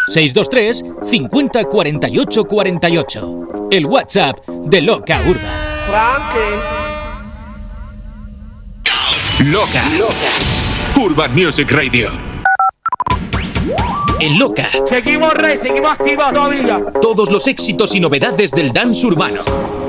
623 50 48 48. El WhatsApp de Loca Urban. Loca. Urban Music Radio. En Loca. Seguimos activos todavía. Todos los éxitos y novedades del dance urbano.